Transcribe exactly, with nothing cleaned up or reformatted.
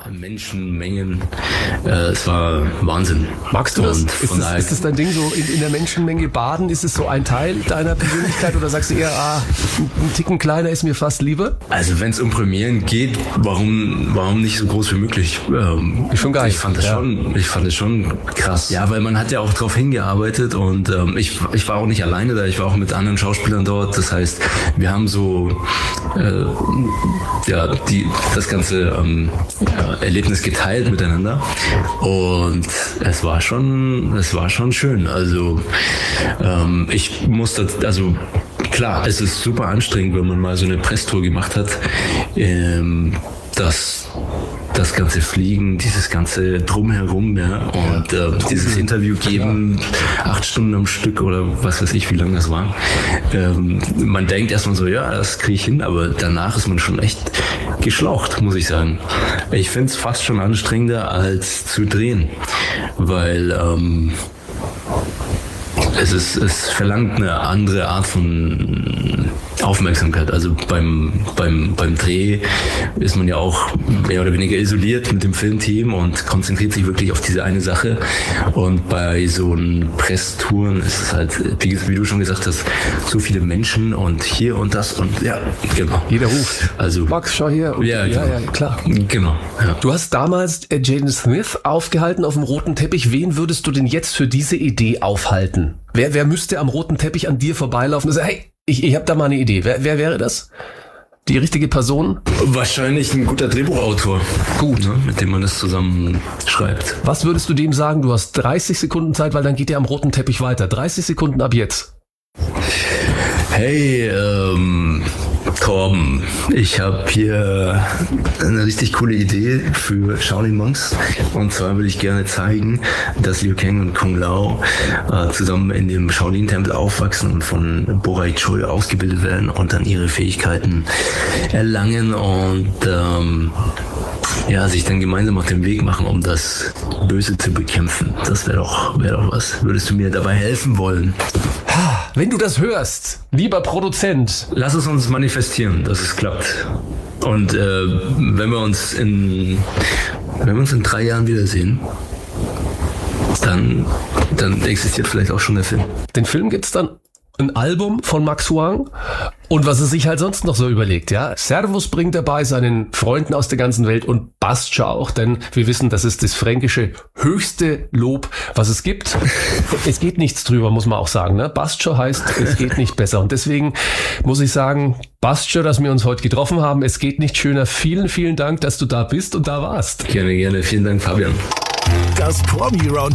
Menschenmengen. Äh, es war Wahnsinn. Magst du das? Und Ist das, ist das dein Ding, so in, in der Menschenmenge baden? Ist es so ein Teil deiner Persönlichkeit oder sagst du eher, ah, ein Ticken kleiner ist mir fast lieber? Also wenn es um Premieren geht, warum warum nicht so groß wie möglich? Ähm, ist schon geil. Ich fand das ja. schon, ich fand das schon krass. Ja, weil man hat ja auch drauf hingearbeitet und ähm, ich ich war auch nicht alleine da, ich war auch mit anderen Schauspielern dort. Das heißt, wir haben so äh, ja die das ganze ähm, ja, Erlebnis geteilt miteinander und es war schon es war schon schön. Also ähm, ich musste also klar, es ist super anstrengend, wenn man mal so eine Presstour gemacht hat. Ähm, das, das ganze Fliegen, dieses ganze Drumherum, ja, und äh, dieses Interview geben, acht Stunden am Stück oder was weiß ich, wie lange das war. Ähm, man denkt erstmal so, ja, das kriege ich hin, aber danach ist man schon echt geschlaucht, muss ich sagen. Ich finde es fast schon anstrengender als zu drehen, weil ähm, Es ist, es verlangt eine andere Art von Aufmerksamkeit. Also beim, beim, beim Dreh ist man ja auch mehr oder weniger isoliert mit dem Filmteam und konzentriert sich wirklich auf diese eine Sache. Und bei so einen Presstouren ist es halt, wie, wie du schon gesagt hast, so viele Menschen und hier und das und ja, genau. Jeder ruft. Also, Max, schau her. Und, ja, genau. ja, ja, klar. Genau. Ja. Du hast damals äh, Jaden Smith aufgehalten auf dem roten Teppich. Wen würdest du denn jetzt für diese Idee aufhalten? Wer, wer müsste am roten Teppich an dir vorbeilaufen und sagen, hey, ich, ich habe da mal eine Idee. Wer, wer wäre das? Die richtige Person? Wahrscheinlich ein guter Drehbuchautor. Gut. Ne, mit dem man das zusammen schreibt. Was würdest du dem sagen? Du hast dreißig Sekunden Zeit, weil dann geht er am roten Teppich weiter. dreißig Sekunden ab jetzt. Hey, ähm, Torben, ich habe hier eine richtig coole Idee für Shaolin Monks. Und zwar will ich gerne zeigen, dass Liu Kang und Kung Lao äh, zusammen in dem Shaolin-Tempel aufwachsen und von Borai Choi ausgebildet werden und dann ihre Fähigkeiten erlangen und ähm, ja, sich dann gemeinsam auf den Weg machen, um das Böse zu bekämpfen. Das wäre doch, wäre doch was. Würdest du mir dabei helfen wollen? Wenn du das hörst, lieber Produzent. Lass es uns manifestieren, dass es klappt. Und äh, wenn wir uns in wenn wir uns in drei Jahren wiedersehen, dann, dann existiert vielleicht auch schon der Film. Den Film gibt's dann ein Album von Max Huang und was er sich halt sonst noch so überlegt, ja. Servus bringt er bei seinen Freunden aus der ganzen Welt und Bastscha auch, denn wir wissen, das ist das fränkische höchste Lob, was es gibt. Es geht nichts drüber, muss man auch sagen, ne. Bastscha heißt, es geht nicht besser und deswegen muss ich sagen, Bastscha, dass wir uns heute getroffen haben, es geht nicht schöner. Vielen, vielen Dank, dass du da bist und da warst. Gerne, gerne. Vielen Dank, Fabian. Das Promi Roundup.